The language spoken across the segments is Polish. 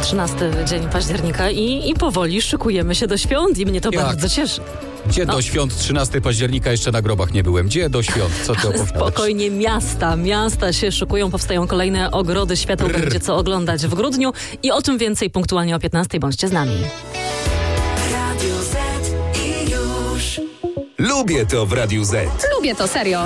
13 dzień października i powoli szykujemy się do świąt i mnie to bardzo cieszy. Gdzie do świąt 13 października jeszcze na grobach nie byłem. Gdzie do świąt? Co ty opowiadasz? Spokojnie, miasta się szykują, powstają kolejne ogrody świateł, będzie co oglądać w grudniu i o czym więcej punktualnie o 15 bądźcie z nami. Radio Z i już. Lubię to w Radiu Z. Lubię to, serio.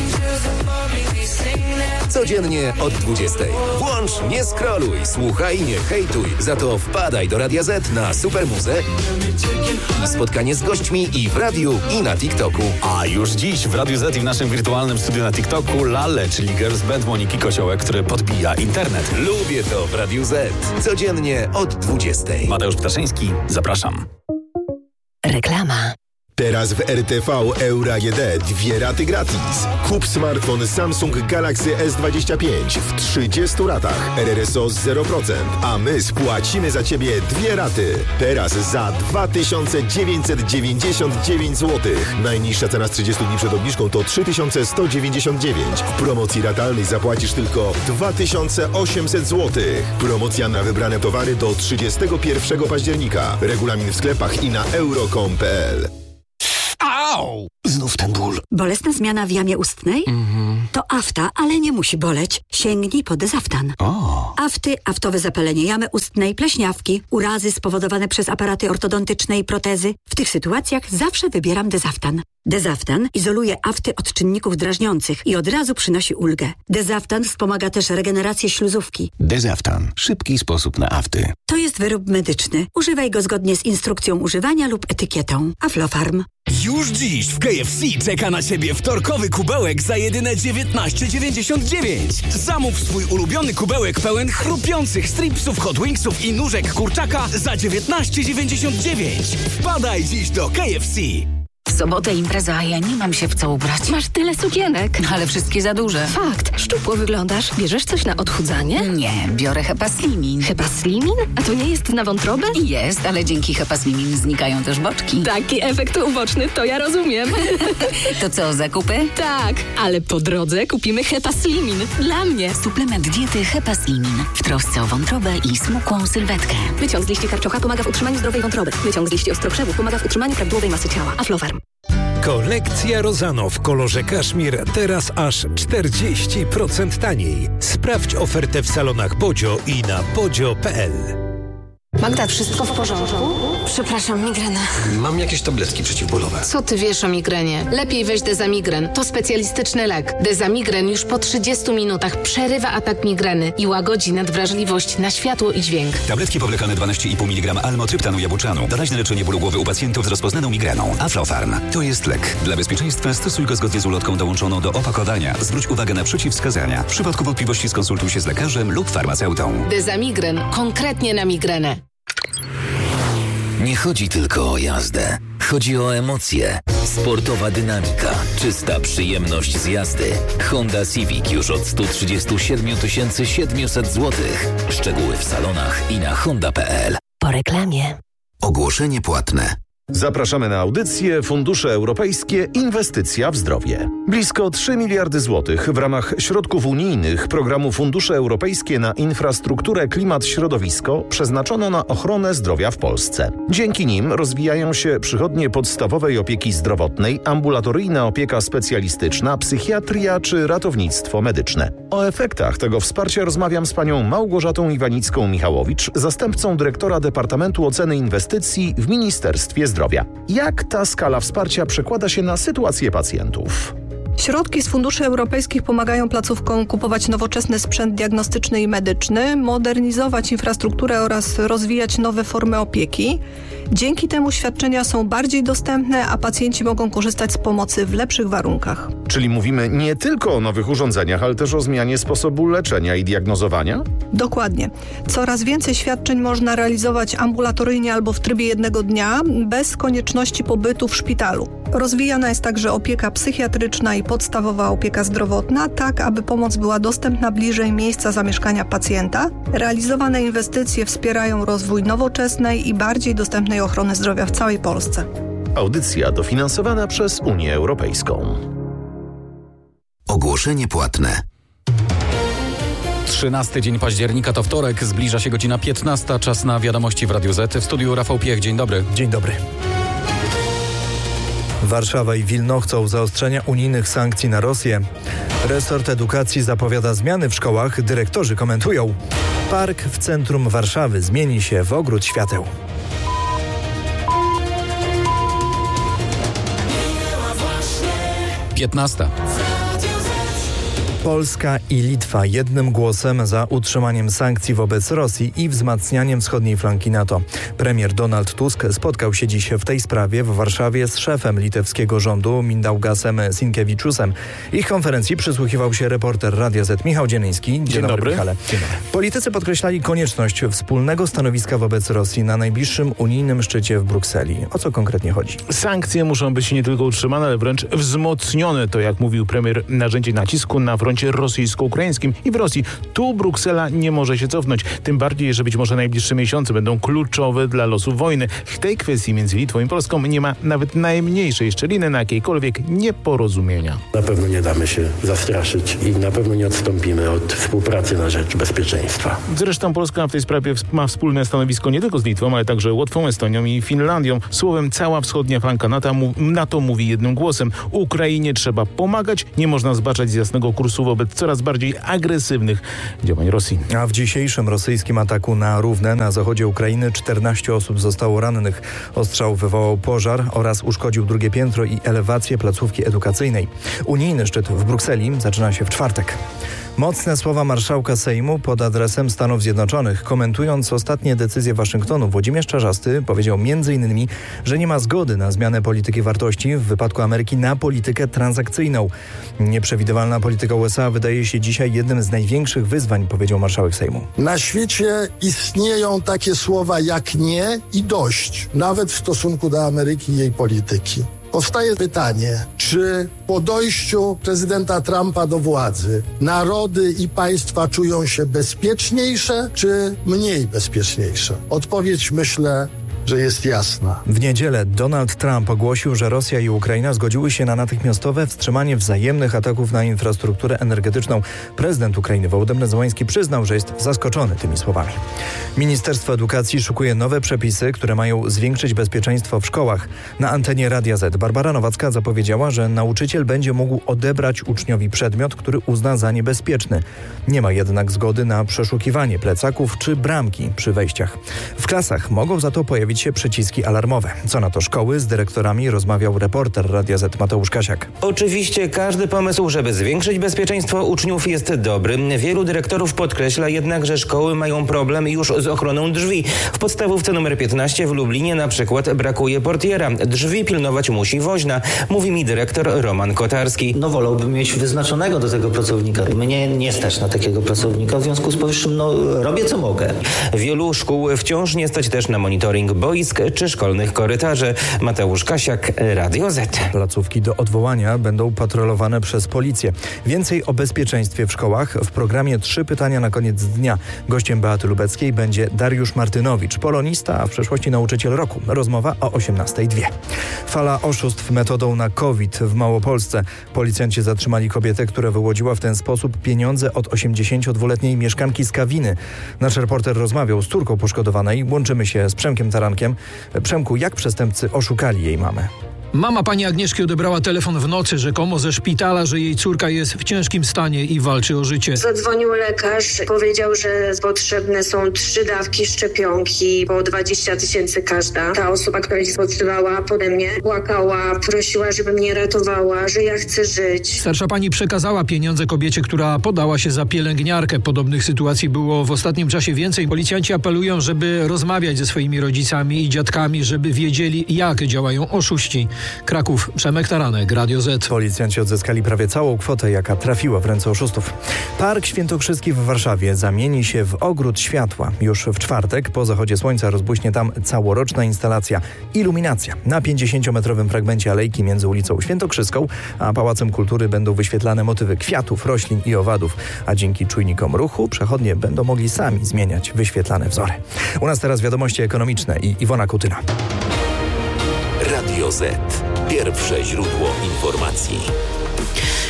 Codziennie od 20. Włącz, nie scrolluj, słuchaj, nie hejtuj. Za to wpadaj do Radia Z na Supermuzę i spotkanie z gośćmi i w radiu, i na TikToku. A już dziś w Radiu Z i w naszym wirtualnym studiu na TikToku Lale, czyli girls band Moniki Kosiołek, który podbija internet. Lubię to w Radiu Z. Codziennie od 20. Mateusz Ptaszyński, zapraszam. Reklama. Teraz w RTV Euro AGD 2 raty gratis. Kup smartfon Samsung Galaxy S25 w 30 ratach. RRSO 0%, a my spłacimy za Ciebie 2 raty. Teraz za 2999 zł. Najniższa cena z 30 dni przed obniżką to 3199. W promocji ratalnej zapłacisz tylko 2800 zł. Promocja na wybrane towary do 31 października. Regulamin w sklepach i na euro.com.pl. Au! Znów ten ból. Bolesna zmiana w jamie ustnej? To afta, ale nie musi boleć. Sięgnij po Dezaftan. Afty, aftowe zapalenie jamy ustnej, pleśniawki, urazy spowodowane przez aparaty ortodontyczne i protezy. W tych sytuacjach zawsze wybieram Dezaftan. Dezaftan izoluje afty od czynników drażniących i od razu przynosi ulgę. Dezaftan wspomaga też regenerację śluzówki. Dezaftan. Szybki sposób na afty. To jest wyrób medyczny. Używaj go zgodnie z instrukcją używania lub etykietą. Aflofarm. Już dziś w KFC czeka na Ciebie wtorkowy kubełek za jedyne 19,99. Zamów swój ulubiony kubełek pełen chrupiących stripsów, hot wingsów i nóżek kurczaka za 19,99. Wpadaj dziś do KFC. W sobotę impreza, a ja nie mam się w co ubrać. Masz tyle sukienek. Ale wszystkie za duże. Fakt. Szczupło wyglądasz. Bierzesz coś na odchudzanie? Nie, biorę Hepaslimin. Hepaslimin? A to nie jest na wątrobę? Jest, ale dzięki Hepaslimin znikają też boczki. Taki efekt uboczny, to ja rozumiem. To co, zakupy? Tak, ale po drodze kupimy Hepaslimin. Dla mnie. Suplement diety Hepaslimin. W trosce o wątrobę i smukłą sylwetkę. Wyciąg z liści karczocha pomaga w utrzymaniu zdrowej wątroby. Wyciąg z liści ostrokrzewów pomaga w utrzymaniu prawidłowej masy ciała. Aflofarm. Kolekcja Rozano w kolorze kaszmir teraz aż 40% taniej. Sprawdź ofertę w salonach Bodzio i na bodzio.pl. Magda, wszystko w porządku? Przepraszam, migrena. Mam jakieś tabletki przeciwbólowe. Co ty wiesz o migrenie? Lepiej weź Dezamigren. To specjalistyczny lek. Dezamigren już po 30 minutach przerywa atak migreny i łagodzi nadwrażliwość na światło i dźwięk. Tabletki powlekane 12,5 mg almotryptanu jabłczanu. Doraźne leczenie bólu głowy u pacjentów z rozpoznaną migreną. Aflofarm. To jest lek. Dla bezpieczeństwa stosuj go zgodnie z ulotką dołączoną do opakowania. Zwróć uwagę na przeciwwskazania. W przypadku wątpliwości skonsultuj się z lekarzem lub farmaceutą. Dezamigren. Konkretnie na migrenę. Nie chodzi tylko o jazdę. Chodzi o emocje. Sportowa dynamika, czysta przyjemność z jazdy. Honda Civic już od 137 700 zł. Szczegóły w salonach i na honda.pl. Po reklamie. Ogłoszenie płatne. Zapraszamy na audycję Fundusze Europejskie Inwestycja w Zdrowie. Blisko 3 miliardy złotych w ramach środków unijnych programu Fundusze Europejskie na infrastrukturę, klimat, środowisko przeznaczono na ochronę zdrowia w Polsce. Dzięki nim rozwijają się przychodnie podstawowej opieki zdrowotnej, ambulatoryjna opieka specjalistyczna, psychiatria czy ratownictwo medyczne. O efektach tego wsparcia rozmawiam z panią Małgorzatą Iwanicką-Michałowicz, zastępcą dyrektora Departamentu Oceny Inwestycji w Ministerstwie Zdrowia. Jak ta skala wsparcia przekłada się na sytuację pacjentów? Środki z funduszy europejskich pomagają placówkom kupować nowoczesny sprzęt diagnostyczny i medyczny, modernizować infrastrukturę oraz rozwijać nowe formy opieki. Dzięki temu świadczenia są bardziej dostępne, a pacjenci mogą korzystać z pomocy w lepszych warunkach. Czyli mówimy nie tylko o nowych urządzeniach, ale też o zmianie sposobu leczenia i diagnozowania? Dokładnie. Coraz więcej świadczeń można realizować ambulatoryjnie albo w trybie jednego dnia, bez konieczności pobytu w szpitalu. Rozwijana jest także opieka psychiatryczna i podstawowa opieka zdrowotna, tak aby pomoc była dostępna bliżej miejsca zamieszkania pacjenta. Realizowane inwestycje wspierają rozwój nowoczesnej i bardziej dostępnej ochrony zdrowia w całej Polsce. Audycja dofinansowana przez Unię Europejską. Ogłoszenie płatne. 13 dzień października to wtorek, zbliża się godzina 15, czas na wiadomości w Radiu Z. W studiu Rafał Piech, dzień dobry. Dzień dobry. Warszawa i Wilno chcą zaostrzenia unijnych sankcji na Rosję. Resort edukacji zapowiada zmiany w szkołach, dyrektorzy komentują. Park w centrum Warszawy zmieni się w ogród świateł. Piętnasta. Polska i Litwa jednym głosem za utrzymaniem sankcji wobec Rosji i wzmacnianiem wschodniej flanki NATO. Premier Donald Tusk spotkał się dziś w tej sprawie w Warszawie z szefem litewskiego rządu Mindaugasem Sinkevičiusem. Ich konferencji przysłuchiwał się reporter Radia Z Michał Dzienyński. Dzień dobry, Michale. Dzień dobry. Politycy podkreślali konieczność wspólnego stanowiska wobec Rosji na najbliższym unijnym szczycie w Brukseli. O co konkretnie chodzi? Sankcje muszą być nie tylko utrzymane, ale wręcz wzmocnione. To, jak mówił premier, narzędzie nacisku na froncie rosyjsko-ukraińskim i w Rosji. Tu Bruksela nie może się cofnąć. Tym bardziej, że być może najbliższe miesiące będą kluczowe dla losów wojny. W tej kwestii między Litwą i Polską nie ma nawet najmniejszej szczeliny na jakiejkolwiek nieporozumienia. Na pewno nie damy się zastraszyć i na pewno nie odstąpimy od współpracy na rzecz bezpieczeństwa. Zresztą Polska w tej sprawie ma wspólne stanowisko nie tylko z Litwą, ale także Łotwą, Estonią i Finlandią. Słowem, cała wschodnia flanka NATO mówi jednym głosem. Ukrainie trzeba pomagać, nie można zbaczać z jasnego kursu wobec coraz bardziej agresywnych działań Rosji. A w dzisiejszym rosyjskim ataku na Równę na zachodzie Ukrainy 14 osób zostało rannych. Ostrzał wywołał pożar oraz uszkodził drugie piętro i elewację placówki edukacyjnej. Unijny szczyt w Brukseli zaczyna się w czwartek. Mocne słowa marszałka Sejmu pod adresem Stanów Zjednoczonych. Komentując ostatnie decyzje Waszyngtonu, Włodzimierz Czarzasty powiedział m.in., że nie ma zgody na zmianę polityki wartości w wypadku Ameryki na politykę transakcyjną. Nieprzewidywalna polityka USA wydaje się dzisiaj jednym z największych wyzwań, powiedział marszałek Sejmu. Na świecie istnieją takie słowa jak nie i dość, nawet w stosunku do Ameryki i jej polityki. Powstaje pytanie, czy po dojściu prezydenta Trumpa do władzy narody i państwa czują się bezpieczniejsze, czy mniej bezpieczniejsze? Odpowiedź, myślę, że jest jasna. W niedzielę Donald Trump ogłosił, że Rosja i Ukraina zgodziły się na natychmiastowe wstrzymanie wzajemnych ataków na infrastrukturę energetyczną. Prezydent Ukrainy Wołodymyr Zełański przyznał, że jest zaskoczony tymi słowami. Ministerstwo Edukacji szykuje nowe przepisy, które mają zwiększyć bezpieczeństwo w szkołach. Na antenie Radia Z Barbara Nowacka zapowiedziała, że nauczyciel będzie mógł odebrać uczniowi przedmiot, który uzna za niebezpieczny. Nie ma jednak zgody na przeszukiwanie plecaków czy bramki przy wejściach. W klasach mogą za to pojawić się przyciski alarmowe. Co na to szkoły? Z dyrektorami rozmawiał reporter Radia Z Mateusz Kasiak. Oczywiście każdy pomysł, żeby zwiększyć bezpieczeństwo uczniów, jest dobry. Wielu dyrektorów podkreśla jednak, że szkoły mają problem już z ochroną drzwi. W podstawówce nr 15 w Lublinie na przykład brakuje portiera. Drzwi pilnować musi woźna, mówi mi dyrektor Roman Kotarski. Wolałbym mieć wyznaczonego do tego pracownika. Mnie nie stać na takiego pracownika, w związku z powyższym robię co mogę. Wielu szkół wciąż nie stać też na monitoring boisk czy szkolnych korytarzy. Mateusz Kasiak, Radio Z. Placówki do odwołania będą patrolowane przez policję. Więcej o bezpieczeństwie w szkołach w programie 3 pytania na koniec dnia. Gościem Beaty Lubeckiej będzie Dariusz Martynowicz, polonista, a w przeszłości nauczyciel roku. Rozmowa o 18:02. Fala oszustw metodą na COVID w Małopolsce. Policjanci zatrzymali kobietę, która wyłodziła w ten sposób pieniądze od 82-letniej mieszkanki z Kawiny. Nasz reporter rozmawiał z córką poszkodowanej. Łączymy się z Przemkiem Tarankiem. Przemku, jak przestępcy oszukali jej mamę? Mama pani Agnieszki odebrała telefon w nocy rzekomo ze szpitala, że jej córka jest w ciężkim stanie i walczy o życie. Zadzwonił lekarz, powiedział, że potrzebne są 3 dawki szczepionki, po 20 000 każda. Ta osoba, która się spodziewała pode mnie, płakała, prosiła, żeby mnie ratowała, że ja chcę żyć. Starsza pani przekazała pieniądze kobiecie, która podała się za pielęgniarkę. Podobnych sytuacji było w ostatnim czasie więcej. Policjanci apelują, żeby rozmawiać ze swoimi rodzicami i dziadkami, żeby wiedzieli, jak działają oszuści. Kraków, Przemek Taranek, Radio Z. Policjanci odzyskali prawie całą kwotę, jaka trafiła w ręce oszustów. Park Świętokrzyski w Warszawie zamieni się w ogród światła. Już w czwartek po zachodzie słońca rozbłyśnie tam całoroczna instalacja Iluminacja. Na 50-metrowym fragmencie alejki między ulicą Świętokrzyską a Pałacem Kultury będą wyświetlane motywy kwiatów, roślin i owadów, a dzięki czujnikom ruchu przechodnie będą mogli sami zmieniać wyświetlane wzory. U nas teraz wiadomości ekonomiczne i Iwona Kutyna. Radio Z. Pierwsze źródło informacji.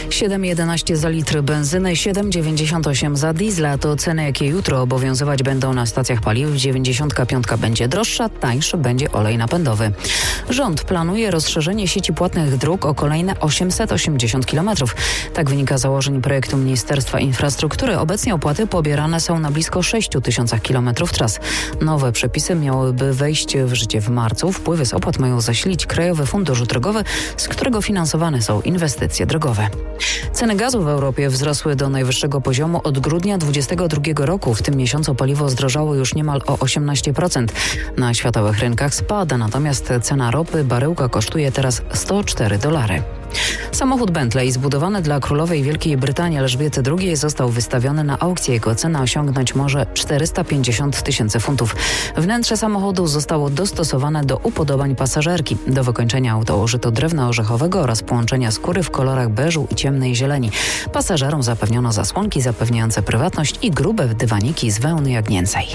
7,11 za litr benzyny, 7,98 za diesla. To ceny, jakie jutro obowiązywać będą na stacjach paliw. 95 będzie droższa, tańszy będzie olej napędowy. Rząd planuje rozszerzenie sieci płatnych dróg o kolejne 880 km. Tak wynika z założeń projektu Ministerstwa Infrastruktury. Obecnie opłaty pobierane są na blisko 6 000 km tras. Nowe przepisy miałyby wejść w życie w marcu. Wpływy z opłat mają zasilić Krajowy Fundusz Drogowy, z którego finansowane są inwestycje drogowe. Ceny gazu w Europie wzrosły do najwyższego poziomu od grudnia 2022 roku. W tym miesiącu paliwo zdrożało już niemal o 18%. Na światowych rynkach spada, natomiast cena ropy baryłka kosztuje teraz $104. Samochód Bentley zbudowany dla królowej Wielkiej Brytanii Elżbiety II został wystawiony na aukcję. Jego cena osiągnąć może 450 000 funtów. Wnętrze samochodu zostało dostosowane do upodobań pasażerki. Do wykończenia auta użyto drewna orzechowego oraz połączenia skóry w kolorach beżu i ciemnej zieleni. Pasażerom zapewniono zasłonki zapewniające prywatność i grube dywaniki z wełny jagnięcej.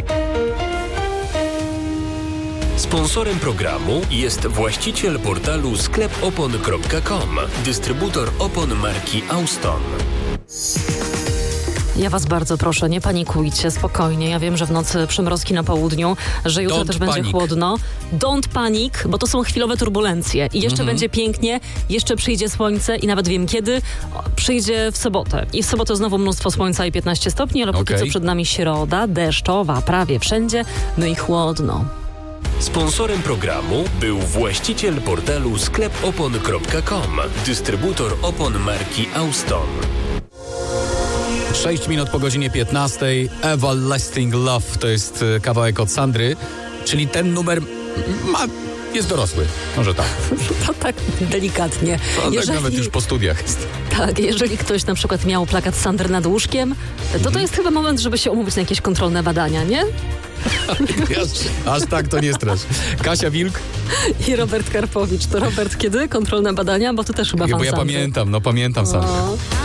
Sponsorem programu jest właściciel portalu sklepopon.com, dystrybutor opon marki Auston. Ja was bardzo proszę, nie panikujcie, spokojnie. Ja wiem, że w nocy przymrozki na południu, że jutro też będzie chłodno. Don't panic, bo to są chwilowe turbulencje. I jeszcze będzie pięknie, jeszcze przyjdzie słońce i nawet wiem kiedy. Przyjdzie w sobotę. I w sobotę znowu mnóstwo słońca i 15 stopni, ale póki co przed nami środa, deszczowa prawie wszędzie, no i chłodno. Sponsorem programu był właściciel portalu sklepopon.com, dystrybutor opon marki Auston. 6 minut po godzinie 15. Everlasting Love to jest kawałek od Sandry, czyli ten numer jest dorosły. Może tak. To tak delikatnie. Tak nawet już po studiach jest. Tak, jeżeli ktoś na przykład miał plakat Sandry nad łóżkiem, to jest chyba moment, żeby się umówić na jakieś kontrolne badania, nie? Aż tak to nie strasz. Kasia Wilk i Robert Karpowicz. To Robert, kiedy? Kontrolne badania? Bo ty też chyba fan Bo ja Sandry. pamiętam Sandrę.